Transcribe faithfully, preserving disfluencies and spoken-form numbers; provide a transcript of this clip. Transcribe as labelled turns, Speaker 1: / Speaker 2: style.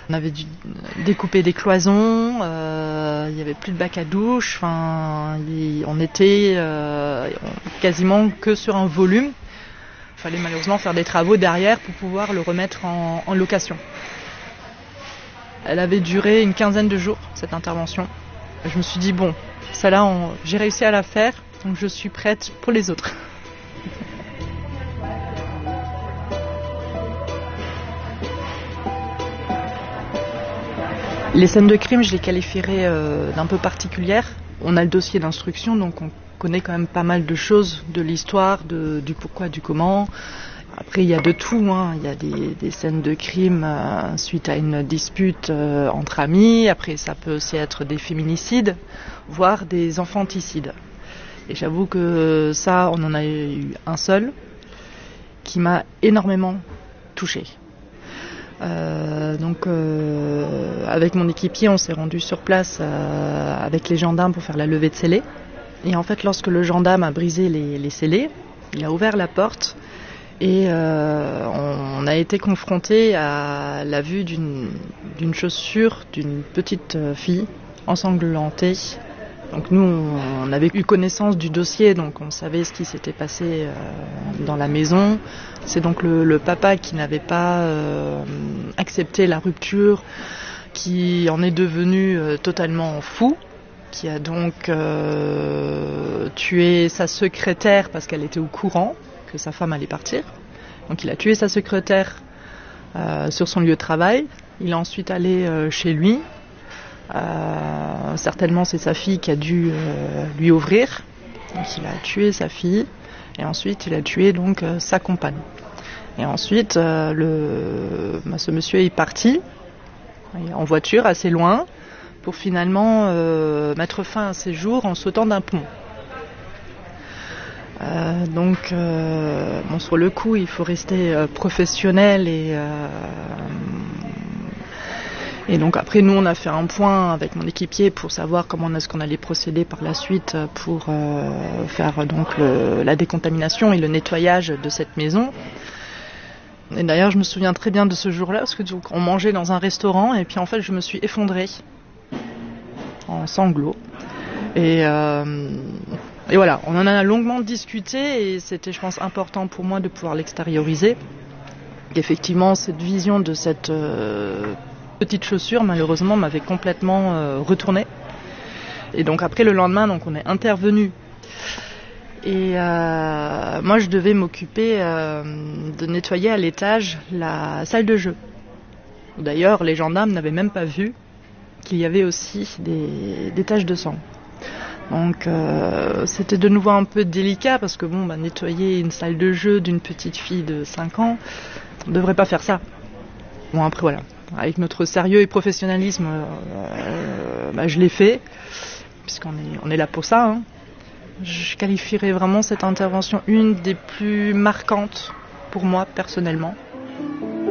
Speaker 1: On avait dû découper des cloisons, euh, il n'y avait plus de bac à douche, enfin, il, on était euh, quasiment que sur un volume. Il fallait malheureusement faire des travaux derrière pour pouvoir le remettre en, en location. Elle avait duré une quinzaine de jours, cette intervention. Je me suis dit, bon, celle-là, on, j'ai réussi à la faire, donc je suis prête pour les autres. Les scènes de crime, je les qualifierais euh, d'un peu particulières. On a le dossier d'instruction, donc on connaît quand même pas mal de choses de l'histoire, de, du pourquoi, du comment. Après, il y a de tout, hein. Il y a des, des scènes de crime euh, suite à une dispute euh, entre amis. Après, ça peut aussi être des féminicides, voire des infanticides. Et j'avoue que ça, on en a eu un seul qui m'a énormément touchée. Euh, donc euh, avec mon équipier on s'est rendu sur place euh, avec les gendarmes pour faire la levée de scellés et en fait lorsque le gendarme a brisé les, les scellés, il a ouvert la porte et euh, on, on a été confronté à la vue d'une, d'une chaussure d'une petite fille ensanglantée. Donc nous on avait eu connaissance du dossier, donc on savait ce qui s'était passé euh, dans la maison. C'est donc le, le papa qui n'avait pas euh, accepté la rupture, qui en est devenu euh, totalement fou, qui a donc euh, tué sa secrétaire parce qu'elle était au courant que sa femme allait partir. Donc il a tué sa secrétaire euh, sur son lieu de travail. Il est ensuite allé euh, chez lui. Euh, certainement c'est sa fille qui a dû euh, lui ouvrir. Donc il a tué sa fille et ensuite il a tué donc euh, sa compagne. Et ensuite euh, le, bah, ce monsieur est parti en voiture assez loin pour finalement euh, mettre fin à ses jours en sautant d'un pont. Euh, donc euh, bon, sur le coup il faut rester euh, professionnel et euh, Et donc après nous on a fait un point avec mon équipier pour savoir comment est-ce qu'on allait procéder par la suite pour euh, faire donc le, la décontamination et le nettoyage de cette maison. Et d'ailleurs je me souviens très bien de ce jour-là parce que donc, on mangeait dans un restaurant et puis en fait je me suis effondrée en sanglots. Et, euh, et voilà, on en a longuement discuté et c'était je pense important pour moi de pouvoir l'extérioriser. Effectivement cette vision de cette euh, petite chaussure malheureusement m'avait complètement euh, retournée et donc après le lendemain donc on est intervenu et euh, moi je devais m'occuper euh, de nettoyer à l'étage la salle de jeu. D'ailleurs les gendarmes n'avaient même pas vu qu'il y avait aussi des, des taches de sang. Donc euh, c'était de nouveau un peu délicat parce que bon bah, nettoyer une salle de jeu d'une petite fille de cinq ans, on ne devrait pas faire ça. Bon après voilà, avec notre sérieux et professionnalisme, euh, bah, je l'ai fait, puisqu'on est, on est là pour ça. Hein. Je qualifierais vraiment cette intervention une des plus marquantes pour moi personnellement.